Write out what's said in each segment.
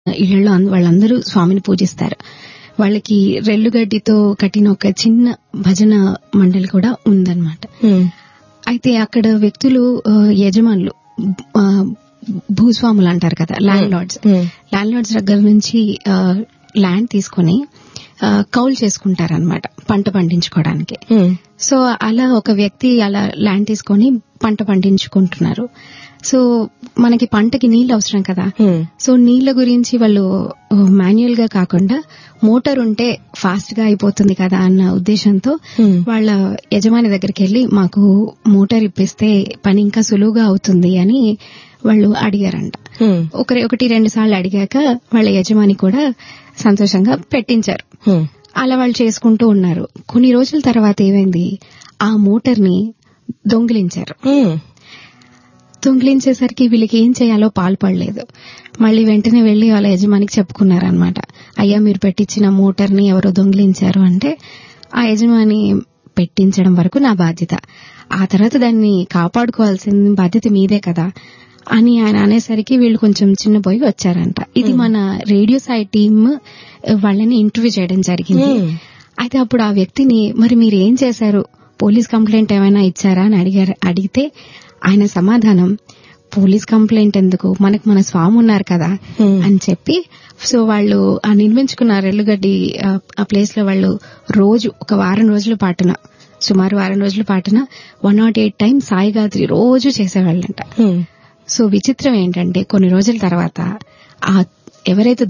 ఇళ్లలో వాళ్ళందరూ స్వామిని పూజిస్తారు. వాళ్ళకి రెల్లుగడ్డితో కట్టిన ఒక చిన్న భజన మండలి కూడా ఉందన్నమాట. అయితే అక్కడ వ్యక్తులు యజమానులు భూస్వాములు అంటారు కదా, ల్యాండ్ లార్డ్స్ దగ్గర నుంచి ల్యాండ్ తీసుకుని కౌలు చేసుకుంటారనమాట పంట పండించుకోవడానికి. సో అలా ఒక వ్యక్తి అలా ల్యాండ్ తీసుకొని పంట పండించుకుంటున్నారు. సో మనకి పంటకి నీళ్లు అవసరం కదా. సో నీళ్ల గురించి వాళ్ళు మాన్యువల్ గా కాకుండా మోటార్ ఉంటే ఫాస్ట్ గా అయిపోతుంది కదా అన్న ఉద్దేశంతో వాళ్ళ యజమాని దగ్గరికి వెళ్లి మాకు మోటార్ ఇప్పిస్తే పని ఇంకా సులువుగా అవుతుంది అని వాళ్ళు అడిగారంట. 1-2 సార్లు అడిగాక వాళ్ళ యజమాని కూడా సంతోషంగా పెట్టించారు. అలా వాళ్ళు చేసుకుంటూ ఉన్నారు. కొన్ని రోజుల తర్వాత ఏమైంది, ఆ మోటార్ ని దొంగిలించారు. దొంగిలించేసరికి వీళ్ళకి ఏం చేయాలో పాల్పడలేదు. మళ్ళీ వెంటనే వెళ్లి వాళ్ళ యజమానికి చెప్పుకున్నారనమాట, అయ్యా మీరు పెట్టించిన మోటార్ ని ఎవరో దొంగిలించారు అంటే, ఆ యజమాని పెట్టించడం వరకు నా బాధ్యత, ఆ తర్వాత దాన్ని కాపాడుకోవాల్సిన బాధ్యత మీదే కదా అని ఆయన అనేసరికి వీళ్ళు కొంచెం చిన్నపోయి వచ్చారంట. ఇది మన రేడియో సాయి టీమ్ వాళ్ళని ఇంటర్వ్యూ చేయడం జరిగింది. అయితే అప్పుడు ఆ వ్యక్తిని, మరి మీరు ఏం చేశారు, పోలీస్ కంప్లైంట్ ఏమైనా ఇచ్చారా అని అడిగితే ఆయన సమాధానం, పోలీస్ కంప్లైంట్ ఎందుకు, మనకు మన స్వామి ఉన్నారు కదా అని చెప్పి, సో వాళ్ళు ఆ నిర్మించుకున్న రెల్లుగడ్డి ఆ ప్లేస్ లో వాళ్ళు రోజు ఒక వారం రోజుల పాటున, సుమారు వారం రోజుల పాటున 108 టైమ్స్ సాయిగాత్రి రోజు చేసేవాళ్ళంట. సో విచిత్రం ఏంటంటే కొన్ని రోజుల తర్వాత ఆ ఎవరైతే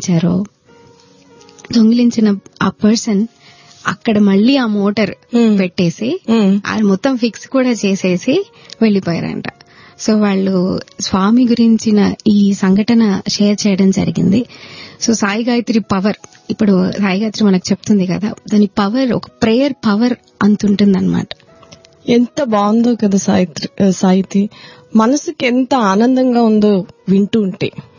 దొంగిలించిన ఆ పర్సన్ అక్కడ మళ్ళీ ఆ మోటార్ పెట్టేసి అది మొత్తం ఫిక్స్ కూడా చేసేసి వెళ్లిపోయారంట. సో వాళ్ళు స్వామి గురించిన ఈ సంఘటన షేర్ చేయడం జరిగింది. సో సాయి గాయత్రి పవర్, ఇప్పుడు సాయి గాయత్రి మనకు చెప్తుంది కదా, దాని పవర్ ఒక ప్రేయర్ పవర్ అంతుంటుందన్నమాట. ఎంత బాగుందో కదా సాయిత్రి, మనసుకి ఎంత ఆనందంగా ఉందో వింటూ ఉంటే.